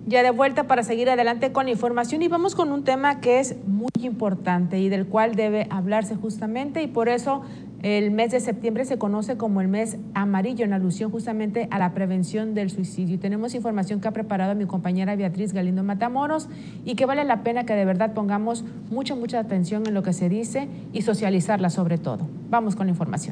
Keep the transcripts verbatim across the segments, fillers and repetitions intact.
Ya de vuelta para seguir adelante con la información y vamos con un tema que es muy importante y del cual debe hablarse justamente, y por eso el mes de septiembre se conoce como el mes amarillo, en alusión justamente a la prevención del suicidio. Tenemos información que ha preparado mi compañera Beatriz Galindo Matamoros y que vale la pena que de verdad pongamos mucha, mucha atención en lo que se dice y socializarla sobre todo. Vamos con la información.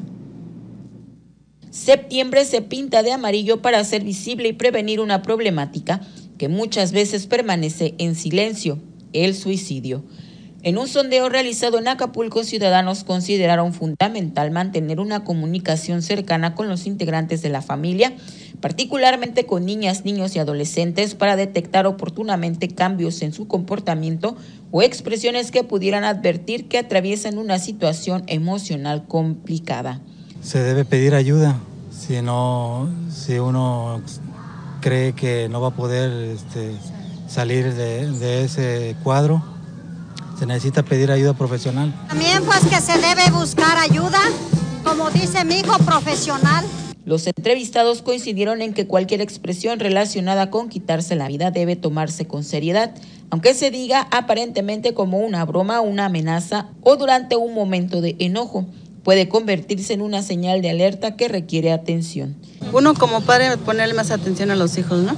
Septiembre se pinta de amarillo para hacer visible y prevenir una problemática que muchas veces permanece en silencio: el suicidio. En un sondeo realizado en Acapulco, ciudadanos consideraron fundamental mantener una comunicación cercana con los integrantes de la familia, particularmente con niñas, niños y adolescentes, para detectar oportunamente cambios en su comportamiento o expresiones que pudieran advertir que atraviesan una situación emocional complicada. Se debe pedir ayuda. Si no, si uno cree que no va a poder este, salir de, de ese cuadro, se necesita pedir ayuda profesional. También pues que se debe buscar ayuda, como dice mi hijo, profesional. Los entrevistados coincidieron en que cualquier expresión relacionada con quitarse la vida debe tomarse con seriedad, aunque se diga aparentemente como una broma, una amenaza o durante un momento de enojo. Puede convertirse en una señal de alerta que requiere atención. Uno como padre ponerle más atención a los hijos, ¿no?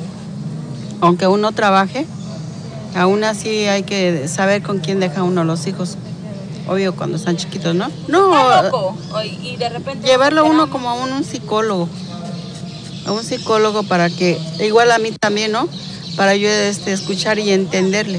Aunque uno trabaje, aún así hay que saber con quién deja uno los hijos. Obvio cuando están chiquitos, ¿no? No, y de repente llevarlo uno como a un, un psicólogo, a un psicólogo para que, igual a mí también, ¿no? Para yo este, escuchar y entenderle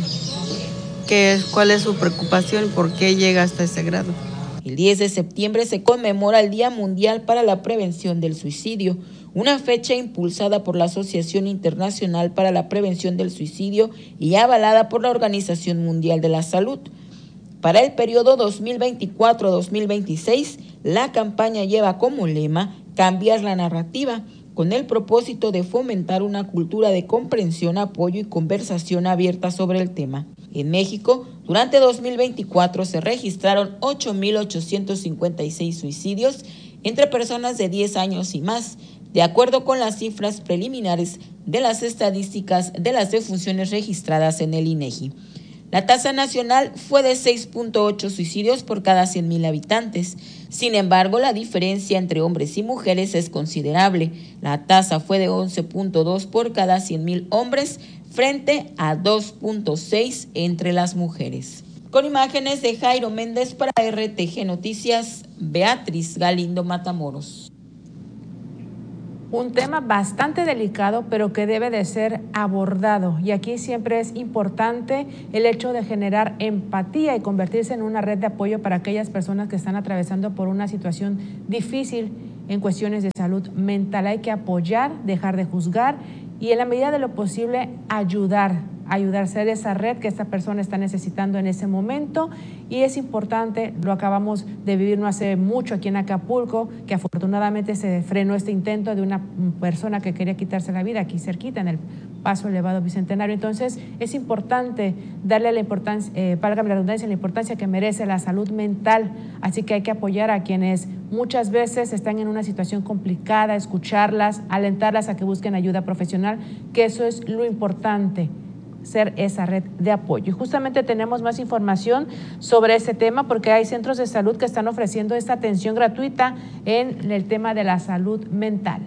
que, cuál es su preocupación y por qué llega hasta ese grado. El diez de septiembre se conmemora el Día Mundial para la Prevención del Suicidio, una fecha impulsada por la Asociación Internacional para la Prevención del Suicidio y avalada por la Organización Mundial de la Salud. Para el periodo dos mil veinticuatro a dos mil veintiséis, la campaña lleva como lema cambiar la narrativa, con el propósito de fomentar una cultura de comprensión, apoyo y conversación abierta sobre el tema. En México, durante dos mil veinticuatro se registraron ocho mil ochocientos cincuenta y seis suicidios entre personas de diez años y más, de acuerdo con las cifras preliminares de las estadísticas de las defunciones registradas en el INEGI. La tasa nacional fue de seis punto ocho suicidios por cada cien mil habitantes. Sin embargo, la diferencia entre hombres y mujeres es considerable. La tasa fue de once punto dos por cada cien mil hombres frente a dos punto seis entre las mujeres. Con imágenes de Jairo Méndez para R T G Noticias, Beatriz Galindo Matamoros. Un tema bastante delicado, pero que debe de ser abordado. Y aquí siempre es importante el hecho de generar empatía y convertirse en una red de apoyo para aquellas personas que están atravesando por una situación difícil en cuestiones de salud mental. Hay que apoyar, dejar de juzgar y en la medida de lo posible ayudar, ayudar a ser esa red que esta persona está necesitando en ese momento. Y es importante, lo acabamos de vivir no hace mucho aquí en Acapulco, que afortunadamente se frenó este intento de una persona que quería quitarse la vida aquí cerquita en el Paso Elevado Bicentenario. Entonces es importante darle la importancia, eh, valga la redundancia, la importancia que merece la salud mental, así que hay que apoyar a quienes muchas veces están en una situación complicada, escucharlas, alentarlas a que busquen ayuda profesional, que eso es lo importante, ser esa red de apoyo. Y justamente tenemos más información sobre este tema porque hay centros de salud que están ofreciendo esta atención gratuita en el tema de la salud mental.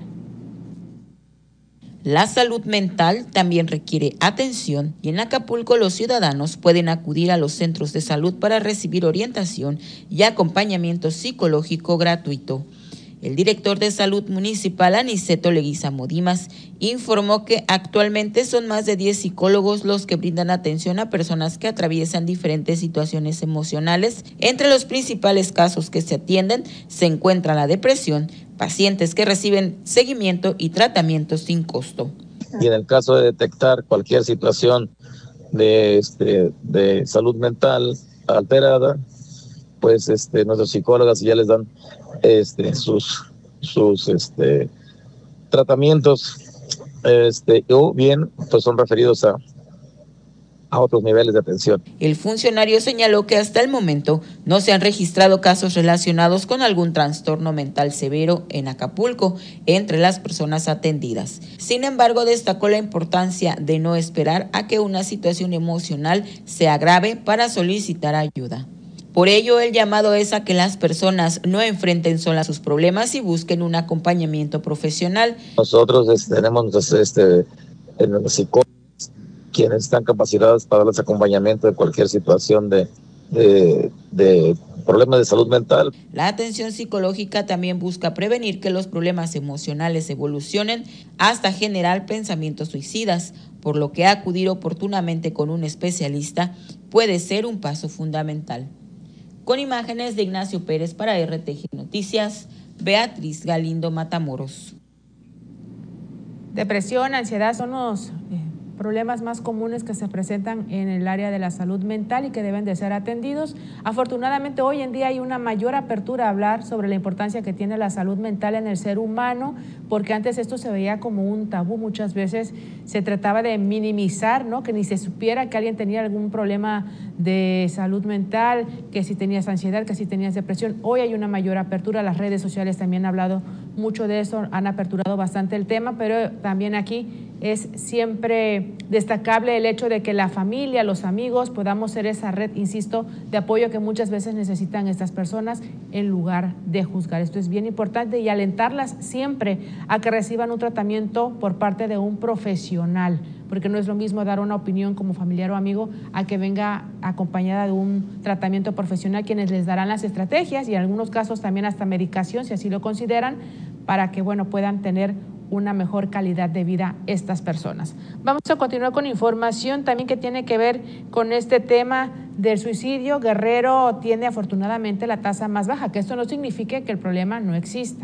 La salud mental también requiere atención y en Acapulco los ciudadanos pueden acudir a los centros de salud para recibir orientación y acompañamiento psicológico gratuito. El director de Salud Municipal, Aniceto Leguizamo Dimas, informó que actualmente son más de diez psicólogos los que brindan atención a personas que atraviesan diferentes situaciones emocionales. Entre los principales casos que se atienden se encuentra la depresión, pacientes que reciben seguimiento y tratamiento sin costo. Y en el caso de detectar cualquier situación de, este, de salud mental alterada, pues este, nuestros psicólogos ya les dan este, sus, sus este, tratamientos, este, o bien pues son referidos a, a otros niveles de atención. El funcionario señaló que hasta el momento no se han registrado casos relacionados con algún trastorno mental severo en Acapulco entre las personas atendidas. Sin embargo, destacó la importancia de no esperar a que una situación emocional se agrave para solicitar ayuda. Por ello, el llamado es a que las personas no enfrenten solas sus problemas y busquen un acompañamiento profesional. Nosotros este, tenemos este, en los psicólogos quienes están capacitados para darles acompañamiento de cualquier situación de, de, de problemas de salud mental. La atención psicológica también busca prevenir que los problemas emocionales evolucionen hasta generar pensamientos suicidas, por lo que acudir oportunamente con un especialista puede ser un paso fundamental. Con imágenes de Ignacio Pérez para R T G Noticias, Beatriz Galindo Matamoros. Depresión, ansiedad son los eh, problemas más comunes que se presentan en el área de la salud mental y que deben de ser atendidos. Afortunadamente, hoy en día hay una mayor apertura a hablar sobre la importancia que tiene la salud mental en el ser humano, porque antes esto se veía como un tabú. Muchas veces se trataba de minimizar, ¿no? Que ni se supiera que alguien tenía algún problema de salud mental, que si tenías ansiedad, que si tenías depresión. Hoy hay una mayor apertura, las redes sociales también han hablado mucho de eso, han aperturado bastante el tema, pero también aquí es siempre destacable el hecho de que la familia, los amigos, podamos ser esa red, insisto, de apoyo que muchas veces necesitan estas personas en lugar de juzgar. Esto es bien importante y alentarlas siempre a que reciban un tratamiento por parte de un profesional, porque no es lo mismo dar una opinión como familiar o amigo a que venga acompañada de un tratamiento profesional, quienes les darán las estrategias y en algunos casos también hasta medicación, si así lo consideran, para que, bueno, puedan tener una mejor calidad de vida estas personas. Vamos a continuar con información también que tiene que ver con este tema del suicidio. Guerrero tiene afortunadamente la tasa más baja, que esto no significa que el problema no exista.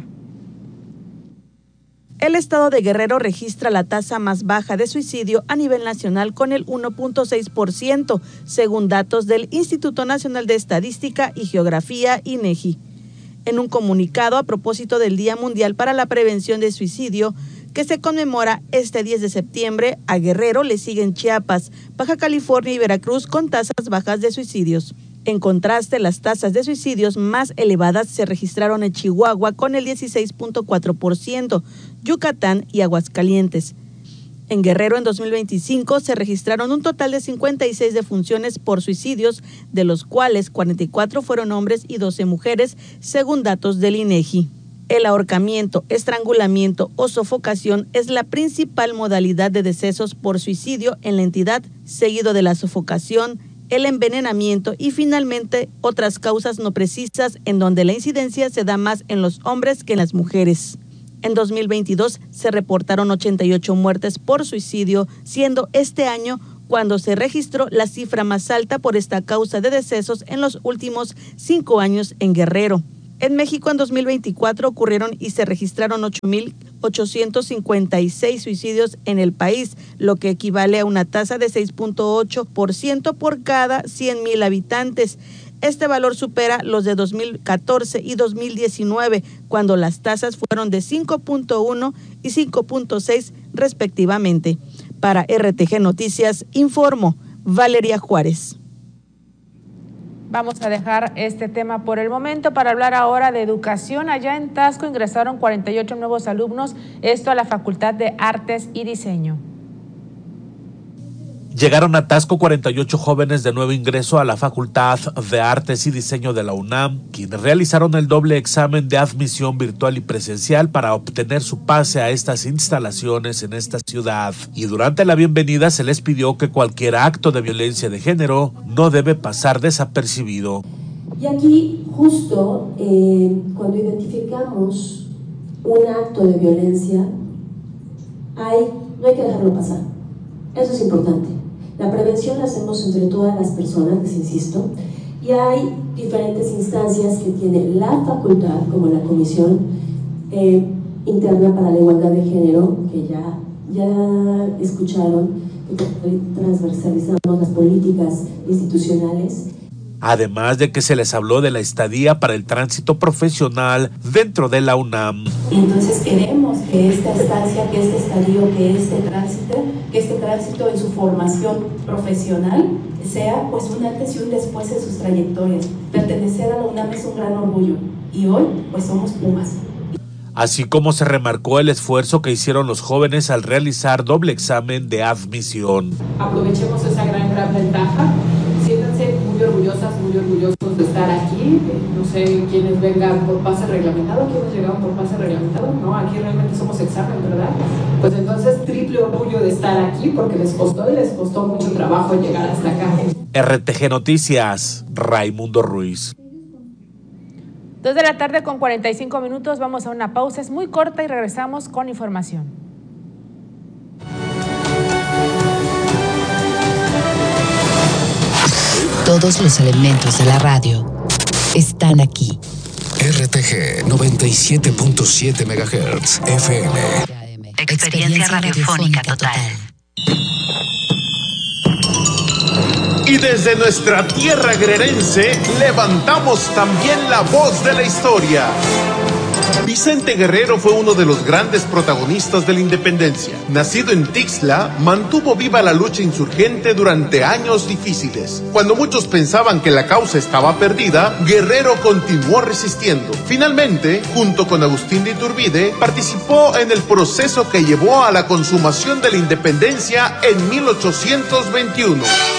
El estado de Guerrero registra la tasa más baja de suicidio a nivel nacional con el uno punto seis por ciento, según datos del Instituto Nacional de Estadística y Geografía, INEGI. En un comunicado a propósito del Día Mundial para la Prevención de Suicidio, que se conmemora este diez de septiembre, a Guerrero le siguen Chiapas, Baja California y Veracruz con tasas bajas de suicidios. En contraste, las tasas de suicidios más elevadas se registraron en Chihuahua con el dieciséis punto cuatro por ciento, Yucatán y Aguascalientes. En Guerrero, en dos mil veinticinco, se registraron un total de cincuenta y seis defunciones por suicidios, de los cuales cuarenta y cuatro fueron hombres y doce mujeres, según datos del INEGI. El ahorcamiento, estrangulamiento o sofocación es la principal modalidad de decesos por suicidio en la entidad, seguido de la sofocación, el envenenamiento y finalmente otras causas no precisas, en donde la incidencia se da más en los hombres que en las mujeres. En dos mil veintidós se reportaron ochenta y ocho muertes por suicidio, siendo este año cuando se registró la cifra más alta por esta causa de decesos en los últimos cinco años en Guerrero. En México, en dos mil veinticuatro ocurrieron y se registraron ocho mil ochocientos cincuenta y seis suicidios en el país, lo que equivale a una tasa de seis punto ocho por ciento por cada cien mil habitantes. Este valor supera los de dos mil catorce y dos mil diecinueve, cuando las tasas fueron de cinco punto uno y cinco punto seis respectivamente. Para R T G Noticias, informó Valeria Juárez. Vamos a dejar este tema por el momento para hablar ahora de educación. Allá en Taxco ingresaron cuarenta y ocho nuevos alumnos, esto a la Facultad de Artes y Diseño. Llegaron a Taxco cuarenta y ocho jóvenes de nuevo ingreso a la Facultad de Artes y Diseño de la UNAM, quienes realizaron el doble examen de admisión virtual y presencial para obtener su pase a estas instalaciones en esta ciudad. Y durante la bienvenida se les pidió que cualquier acto de violencia de género no debe pasar desapercibido. Y aquí, justo eh, cuando identificamos un acto de violencia, hay, no hay que dejarlo pasar. Eso es importante. La prevención la hacemos entre todas las personas, les insisto, y hay diferentes instancias que tiene la facultad, como la Comisión eh, Interna para la Igualdad de Género, que ya, ya escucharon, que transversalizamos las políticas institucionales. Además de que se les habló de la estadía para el tránsito profesional dentro de la UNAM. Entonces queremos que esta estancia, que este estadio, que este tránsito, que este tránsito en su formación profesional sea pues un antes y un después en sus trayectorias. Pertenecer a la UNAM es un gran orgullo y hoy pues somos Pumas. Así como se remarcó el esfuerzo que hicieron los jóvenes al realizar doble examen de admisión. Aprovechemos esa gran, gran ventaja. Siéntanse muy orgullosas, muy orgullosos de estar aquí. No sé quiénes vengan por pase reglamentado, quiénes llegaron por pase reglamentado. No, aquí realmente somos examen, ¿verdad? Pues entonces triple orgullo de estar aquí porque les costó y les costó mucho trabajo llegar hasta acá. R T G Noticias, Raimundo Ruiz. Dos de la tarde con cuarenta y cinco minutos, vamos a una pausa, es muy corta y regresamos con información. Todos los elementos de la radio están aquí. R T G noventa y siete punto siete megahertz F M. Experiencia radiofónica total. Y desde nuestra tierra guerrerense levantamos también la voz de la historia. Vicente Guerrero fue uno de los grandes protagonistas de la independencia. Nacido en Tixla, mantuvo viva la lucha insurgente durante años difíciles. Cuando muchos pensaban que la causa estaba perdida, Guerrero continuó resistiendo. Finalmente, junto con Agustín de Iturbide, participó en el proceso que llevó a la consumación de la independencia en mil ochocientos veintiuno.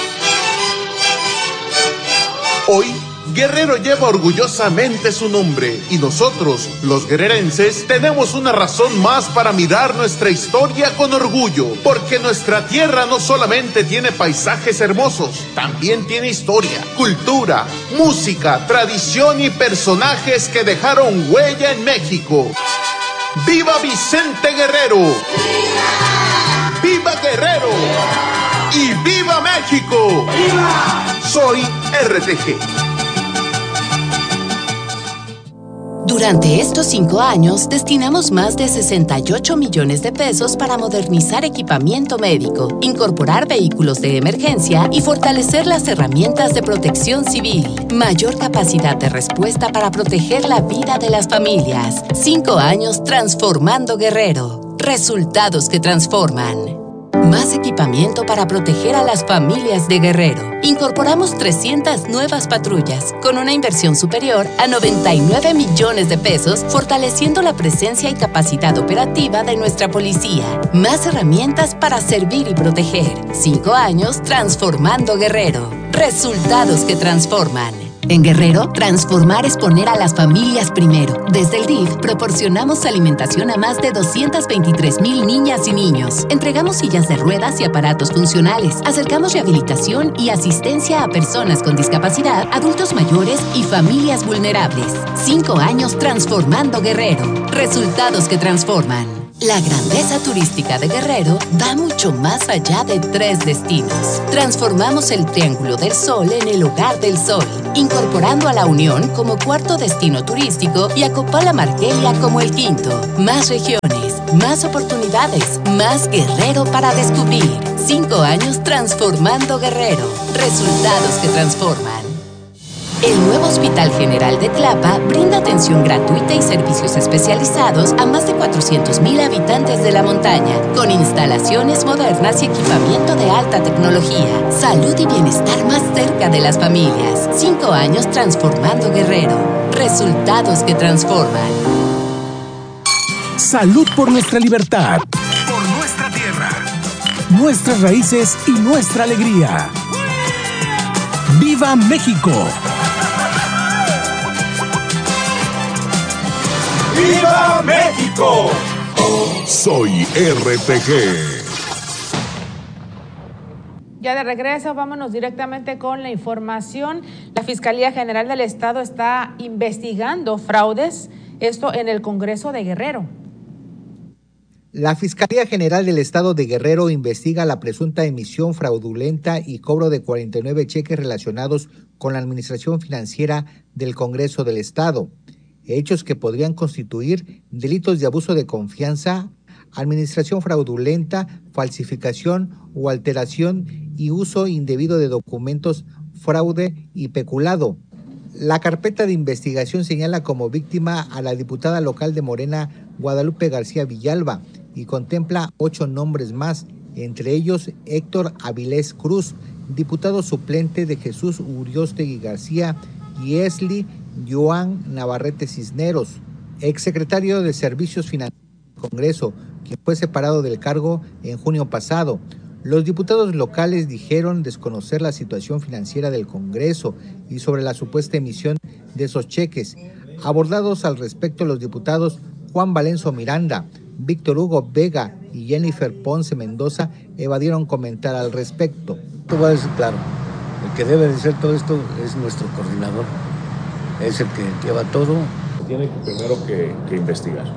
Hoy, Guerrero lleva orgullosamente su nombre y nosotros, los guerrerenses, tenemos una razón más para mirar nuestra historia con orgullo, porque nuestra tierra no solamente tiene paisajes hermosos, también tiene historia, cultura, música, tradición y personajes que dejaron huella en México. ¡Viva Vicente Guerrero! ¡Viva! ¡Viva Guerrero! ¡Viva! ¡Y viva México! ¡Viva! Soy R T G. Durante estos cinco años, destinamos más de sesenta y ocho millones de pesos para modernizar equipamiento médico, incorporar vehículos de emergencia y fortalecer las herramientas de protección civil. Mayor capacidad de respuesta para proteger la vida de las familias. Cinco años transformando Guerrero. Resultados que transforman. Más equipamiento para proteger a las familias de Guerrero. Incorporamos trescientas nuevas patrullas con una inversión superior a noventa y nueve millones de pesos, fortaleciendo la presencia y capacidad operativa de nuestra policía. Más herramientas para servir y proteger. Cinco años transformando Guerrero. Resultados que transforman. En Guerrero, transformar es poner a las familias primero. Desde el D I F proporcionamos alimentación a más de doscientas veintitrés mil niñas y niños. Entregamos sillas de ruedas y aparatos funcionales. Acercamos rehabilitación y asistencia a personas con discapacidad, adultos mayores y familias vulnerables. Cinco años transformando Guerrero. Resultados que transforman. La grandeza turística de Guerrero va mucho más allá de tres destinos. Transformamos el Triángulo del Sol en el Hogar del Sol, incorporando a La Unión como cuarto destino turístico y a Copala Margelia como el quinto. Más regiones, más oportunidades, más Guerrero para descubrir. Cinco años transformando Guerrero. Resultados que transforman. El nuevo Hospital General de Tlapa brinda atención gratuita y servicios especializados a más de cuatrocientos mil habitantes de la montaña, con instalaciones modernas y equipamiento de alta tecnología. Salud y bienestar más cerca de las familias. Cinco años transformando Guerrero. Resultados que transforman. Salud por nuestra libertad. Por nuestra tierra. Nuestras raíces y nuestra alegría. ¡Viva México! ¡Viva México! Soy R T G. Ya de regreso, vámonos directamente con la información. La Fiscalía General del Estado está investigando fraudes, esto en el Congreso de Guerrero. La Fiscalía General del Estado de Guerrero investiga la presunta emisión fraudulenta y cobro de cuarenta y nueve cheques relacionados con la administración financiera del Congreso del Estado. Hechos que podrían constituir delitos de abuso de confianza, administración fraudulenta, falsificación o alteración y uso indebido de documentos, fraude y peculado. La carpeta de investigación señala como víctima a la diputada local de Morena, Guadalupe García Villalba, y contempla ocho nombres más, entre ellos Héctor Avilés Cruz, diputado suplente de Jesús Uriostegui García y Esli Joan Navarrete Cisneros, exsecretario de Servicios Financieros del Congreso, quien fue separado del cargo en junio pasado. Los diputados locales dijeron desconocer la situación financiera del Congreso y sobre la supuesta emisión de esos cheques. Abordados al respecto, los diputados Juan Valenzo Miranda, Víctor Hugo Vega y Jennifer Ponce Mendoza evadieron comentar al respecto. Te voy a decir claro, el que debe de hacer todo esto es nuestro coordinador, es el que lleva todo. Tiene primero que, que investigar.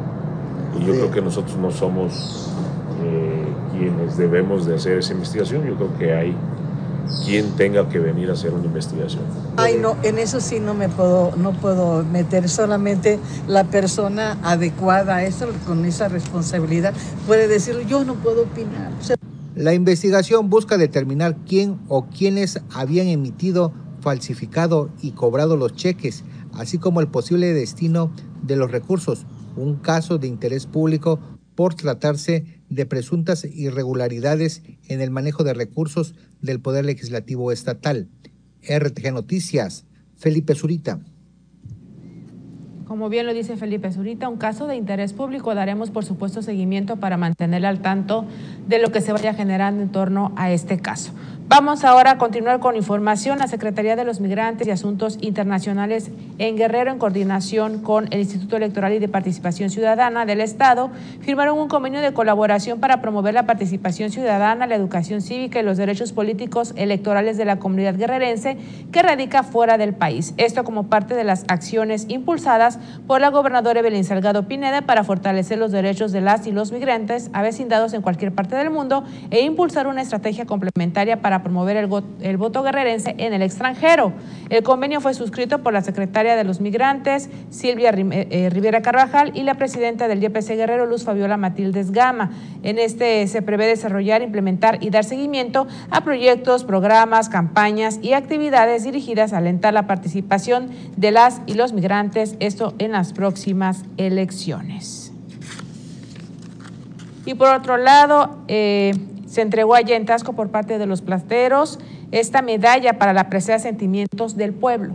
Y yo sí. creo que nosotros no somos eh, quienes debemos de hacer esa investigación. Yo creo que hay quien tenga que venir a hacer una investigación. Ay, no, en eso sí no me puedo, no puedo meter. Solamente la persona adecuada a eso, con esa responsabilidad, puede decir, yo no puedo opinar. O sea, la investigación busca determinar quién o quiénes habían emitido, falsificado y cobrado los cheques, así como el posible destino de los recursos, un caso de interés público por tratarse de presuntas irregularidades en el manejo de recursos del Poder Legislativo Estatal. R T G Noticias, Felipe Zurita. Como bien lo dice Felipe Zurita, un caso de interés público. Daremos, por supuesto, seguimiento para mantener al tanto de lo que se vaya generando en torno a este caso. Vamos ahora a continuar con información. La Secretaría de los Migrantes y Asuntos Internacionales en Guerrero, en coordinación con el Instituto Electoral y de Participación Ciudadana del Estado, firmaron un convenio de colaboración para promover la participación ciudadana, la educación cívica y los derechos políticos electorales de la comunidad guerrerense que radica fuera del país. Esto como parte de las acciones impulsadas por la gobernadora Evelyn Salgado Pineda para fortalecer los derechos de las y los migrantes avecindados en cualquier parte del mundo e impulsar una estrategia complementaria para promover el, go- el voto guerrerense en el extranjero. El convenio fue suscrito por la secretaria de los Migrantes, Silvia eh, Rivera Carvajal, y la presidenta del Y P C Guerrero, Luz Fabiola Matildes Gama. En este se prevé desarrollar, implementar y dar seguimiento a proyectos, programas, campañas y actividades dirigidas a alentar la participación de las y los migrantes, esto en las próximas elecciones. Y por otro lado, eh, se entregó allá en Taxco por parte de los plateros esta medalla para la presea Sentimientos del Pueblo.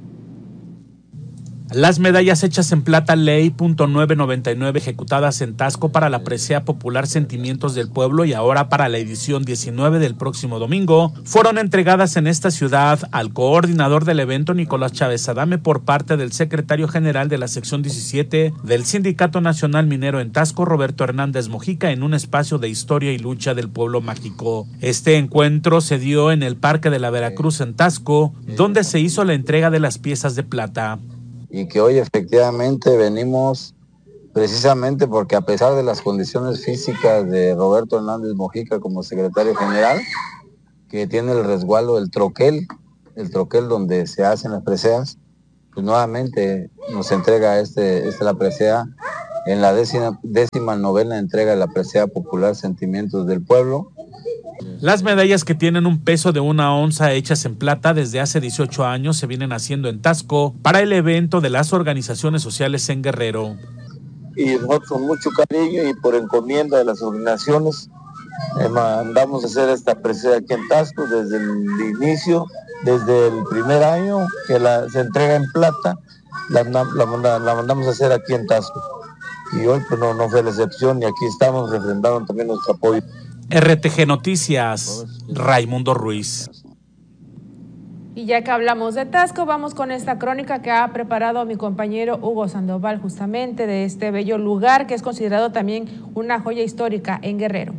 Las medallas hechas en plata Ley punto novecientos noventa y nueve ejecutadas en Taxco para la presea popular Sentimientos del Pueblo y ahora para la edición diecinueve del próximo domingo fueron entregadas en esta ciudad al coordinador del evento, Nicolás Chávez Adame, por parte del secretario general de la sección diecisiete del Sindicato Nacional Minero en Taxco, Roberto Hernández Mojica, en un espacio de historia y lucha del pueblo mágico. Este encuentro se dio en el Parque de la Veracruz en Taxco, donde se hizo la entrega de las piezas de plata. Y que hoy efectivamente venimos precisamente porque a pesar de las condiciones físicas de Roberto Hernández Mojica como secretario general, que tiene el resguardo del troquel, el troquel donde se hacen las preseas, pues nuevamente nos entrega este, este la presea en la décima, décima novena entrega de la presea popular Sentimientos del Pueblo. Las medallas, que tienen un peso de una onza hechas en plata, desde hace dieciocho años se vienen haciendo en Taxco para el evento de las organizaciones sociales en Guerrero. Y nosotros con mucho cariño y por encomienda de las organizaciones eh, mandamos a hacer esta presea aquí en Taxco desde el inicio, desde el primer año que la, se entrega en plata, la, la, la, la mandamos a hacer aquí en Taxco. Y hoy pues no, no fue la excepción y aquí estamos refrendando también nuestro apoyo. R T G Noticias, Raimundo Ruiz. Y ya que hablamos de Taxco, vamos con esta crónica que ha preparado mi compañero Hugo Sandoval, justamente de este bello lugar que es considerado también una joya histórica en Guerrero.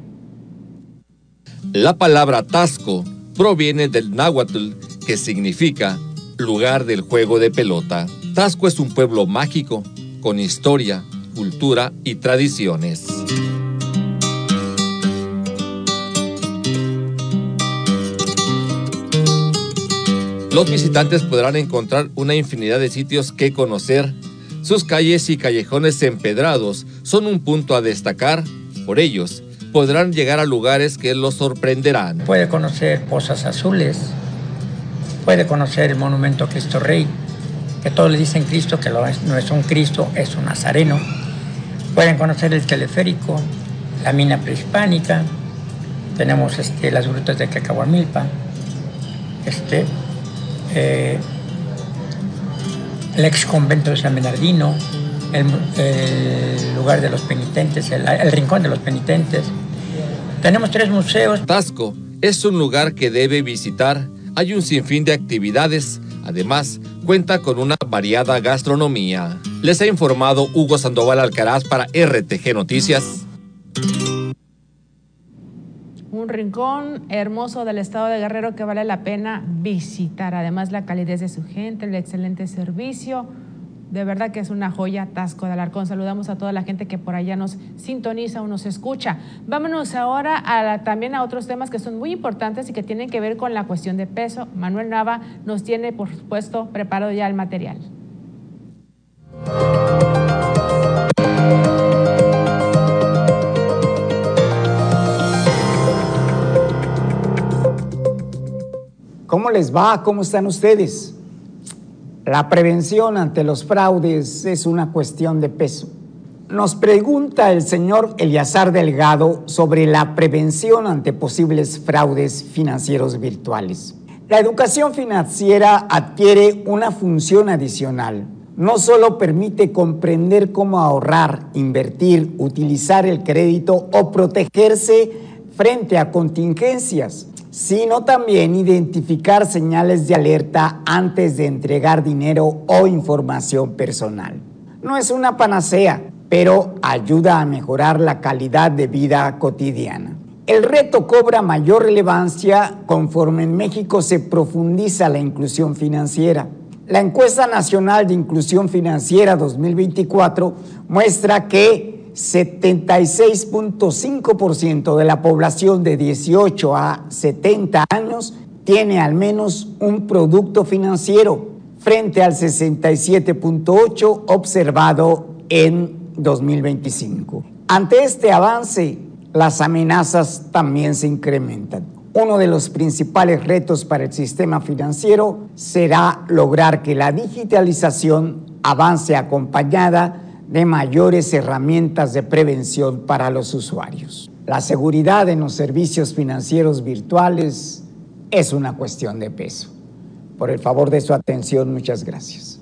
La palabra Taxco proviene del náhuatl, que significa lugar del juego de pelota. Taxco es un pueblo mágico, con historia, cultura y tradiciones. Los visitantes podrán encontrar una infinidad de sitios que conocer. Sus calles y callejones empedrados son un punto a destacar. Por ellos, podrán llegar a lugares que los sorprenderán. Puede conocer Pozas Azules, puede conocer el monumento a Cristo Rey, que todos le dicen Cristo, que no es un Cristo, es un nazareno. Pueden conocer el teleférico, la mina prehispánica, tenemos este, las grutas de Cacahuamilpa, este, eh, el ex convento de San Bernardino, el, el lugar de los penitentes, el, el rincón de los penitentes. Tenemos tres museos. Taxco es un lugar que debe visitar. Hay un sinfín de actividades. Además, cuenta con una variada gastronomía. Les ha informado Hugo Sandoval Alcaraz para R T G Noticias. Un rincón hermoso del estado de Guerrero que vale la pena visitar. Además, la calidez de su gente, el excelente servicio. De verdad que es una joya, Taxco de Alarcón. Saludamos a toda la gente que por allá nos sintoniza o nos escucha. Vámonos ahora a la, también a otros temas que son muy importantes y que tienen que ver con la cuestión de peso. Manuel Nava nos tiene, por supuesto, preparado ya el material. ¿Cómo les va? ¿Cómo están ustedes? La prevención ante los fraudes es una cuestión de peso. Nos pregunta el señor Eliazar Delgado sobre la prevención ante posibles fraudes financieros virtuales. La educación financiera adquiere una función adicional. No solo permite comprender cómo ahorrar, invertir, utilizar el crédito o protegerse frente a contingencias, sino también identificar señales de alerta antes de entregar dinero o información personal. No es una panacea, pero ayuda a mejorar la calidad de vida cotidiana. El reto cobra mayor relevancia conforme en México se profundiza la inclusión financiera. La Encuesta Nacional de Inclusión Financiera dos mil veinticuatro muestra que setenta y seis punto cinco por ciento de la población de dieciocho a setenta años tiene al menos un producto financiero, frente al sesenta y siete punto ocho por ciento observado en dos mil veinticinco. Ante este avance, las amenazas también se incrementan. Uno de los principales retos para el sistema financiero será lograr que la digitalización avance acompañada de mayores herramientas de prevención para los usuarios. La seguridad en los servicios financieros virtuales es una cuestión de peso. Por el favor de su atención, muchas gracias.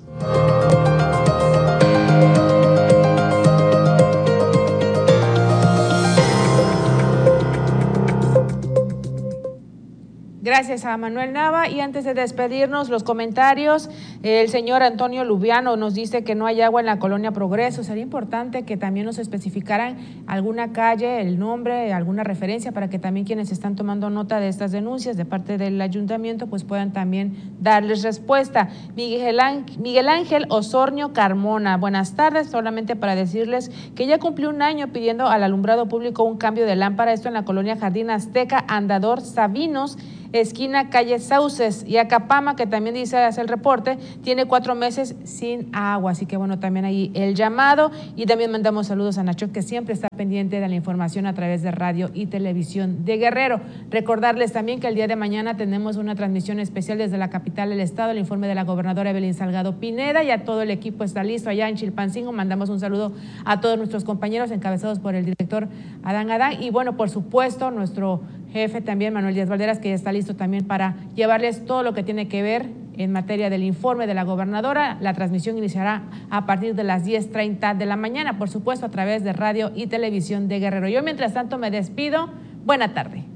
Gracias a Manuel Nava. Y antes de despedirnos, los comentarios, el señor Antonio Lubiano nos dice que no hay agua en la colonia Progreso. Sería importante que también nos especificaran alguna calle, el nombre, alguna referencia, para que también quienes están tomando nota de estas denuncias de parte del ayuntamiento pues puedan también darles respuesta. Miguel Ángel, Miguel Ángel Osornio Carmona, buenas tardes. Solamente para decirles que ya cumplió un año pidiendo al alumbrado público un cambio de lámpara, esto en la colonia Jardín Azteca, Andador Sabinos, esquina calle Sauces, y Acapama, que también dice, hace el reporte, tiene cuatro meses sin agua. Así que bueno, también ahí el llamado. Y también mandamos saludos a Nacho, que siempre está pendiente de la información a través de radio y televisión de Guerrero. Recordarles también que el día de mañana tenemos una transmisión especial desde la capital del estado, el informe de la gobernadora Evelyn Salgado Pineda, y a todo el equipo está listo allá en Chilpancingo. Mandamos un saludo a todos nuestros compañeros encabezados por el director Adán Adán, y bueno, por supuesto, nuestro jefe también, Manuel Díaz Valderas, que ya está listo también para llevarles todo lo que tiene que ver en materia del informe de la gobernadora. La transmisión iniciará a partir de las diez treinta de la mañana, por supuesto, a través de radio y televisión de Guerrero. Yo, mientras tanto, me despido. Buena tarde.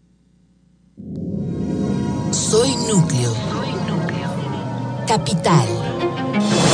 Soy Núcleo. Capital.